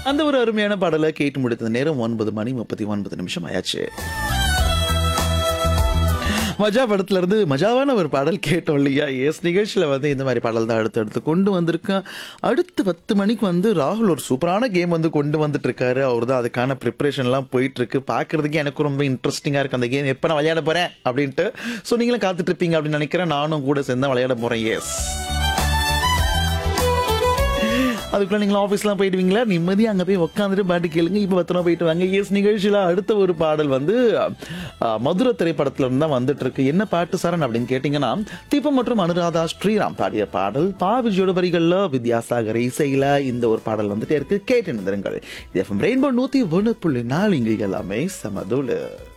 அந்த ஒரு அருமையான பாடலை கேட்டு முடித்த நேரம் 9:39 ஆயாச்சு. மஜா படத்துல இருந்து மஜாவான ஒரு பாடல் கேட்டோம் இல்லையா? எஸ், நிகழ்ச்சியில் வந்து இந்த மாதிரி பாடல் தான் அடுத்தடுத்து கொண்டு வந்திருக்கேன். அடுத்து 10 மணிக்கு வந்து ராகுல் ஒரு சூப்பரான கேம் வந்து கொண்டு வந்துட்டு இருக்காரு. அவர் தான் அதுக்கான ப்ரிப்பரேஷன்லாம் போயிட்டு இருக்கு. பார்க்கறதுக்கு எனக்கு ரொம்ப இன்ட்ரெஸ்டிங்காக இருக்கு அந்த கேம். எப்போ நான் விளையாட போறேன் அப்படின்ட்டு. ஸோ நீங்களும் காத்துட்டு இருப்பீங்க அப்படின்னு நினைக்கிறேன். நானும் கூட சேர்ந்து விளையாட போறேன். எஸ், அதுக்குள்ள நீங்களும் ஆஃபீஸ்லாம் போயிடுவீங்களா? நிம்மதியாக அங்கே போய் உட்காந்துட்டு பாட்டு கேளுங்க. இப்போ பத்திரமா போயிட்டு வாங்க. எஸ், நிகழ்ச்சியில் அடுத்த ஒரு பாடல் வந்து மதுரை திரைப்படத்துல இருந்து தான் வந்துட்டு இருக்கு. என்ன பாட்டு சரண் அப்படின்னு கேட்டீங்கன்னா, தீபம் மற்றும் அனுராதா ஸ்ரீராம் பாடிய பாடல். பாவிஜியோட வரிகள்ல வித்யாசாகர் இசையில இந்த ஒரு பாடல் வந்துட்டே இருக்கு. கேட்டு நிறுங்கள். இது FM ரெயின்போ 101.4 இங்க எல்லாமே சமதூளு.